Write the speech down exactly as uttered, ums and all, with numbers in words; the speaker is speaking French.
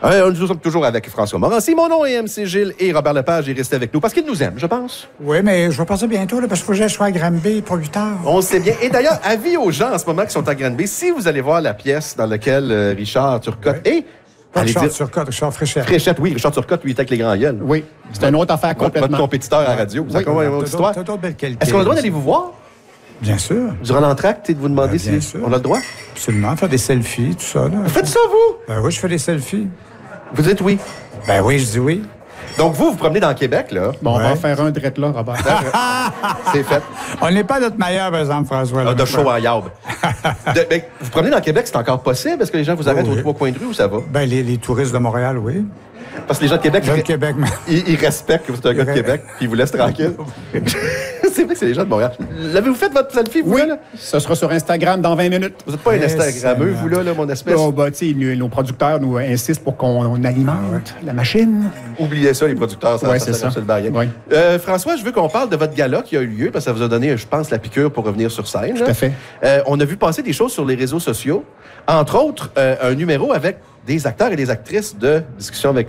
Euh, nous sommes toujours avec François Morancy. Mon nom est M C Gilles et Robert Lepage est resté avec nous parce qu'il nous aime, je pense. Oui, mais je vais partir bientôt là, parce qu'il faut que j'aille à Granby pour huit heures. On sait bien. Et d'ailleurs, avis aux gens en ce moment qui sont à Granby, si vous allez voir la pièce dans laquelle euh, Richard Turcotte oui. et... Pas Allez Richard dire... Turcotte, Richard Fréchette. Fréchette, oui, Richard Turcotte, lui, il était avec les grands gueules. Oui, c'est une autre affaire complètement. Votre compétiteur à la radio. Vous Oui, avez une autre histoire. T'as d'autres belles qualités. Est-ce qu'on a le droit d'aller vous voir? Bien sûr. Durant l'entracte, de vous demander Ben, bien si sûr. on a le droit? Absolument, faire des selfies, tout ça. Là. Vous faites ça, vous? Ben oui, je fais des selfies. Vous dites oui. Ben oui, je dis oui. Donc, vous, vous promenez dans Québec, là. Bon, Ouais. on va faire un drette là, Robert. C'est fait. On n'est pas notre meilleur, par exemple, François. Ah, là, de show en yaube. De- ben, vous promenez dans Québec, c'est encore possible? Est-ce que les gens vous arrêtent Oui. aux trois coins de rue ou ça va? Ben, les, les touristes de Montréal, oui. Parce que les gens de Québec, Les gens de ils, Québec, mais... ils- ils respectent que vous êtes un gars de Ils- Québec, puis ils vous laissent tranquille. C'est vrai que c'est les gens de Montréal. L'avez-vous fait, votre selfie, vous, Oui, là? ce sera sur Instagram dans vingt minutes. Vous n'êtes pas un Eh, Instagrammeux, Seigneur. vous, là, là, mon espèce? Oh, bah, tu sais, nos nos producteurs nous insistent pour qu'on on alimente la machine. Oubliez ça, les producteurs, ça Ouais, ça c'est sert ça. absolument à rien. Ouais. Euh, François, je veux qu'on parle de votre gala qui a eu lieu, parce que ça vous a donné, je pense, la piqûre pour revenir sur scène. Tout à fait. Euh, on a vu passer des choses sur les réseaux sociaux, entre autres, euh, un numéro avec des acteurs et des actrices de Discussion avec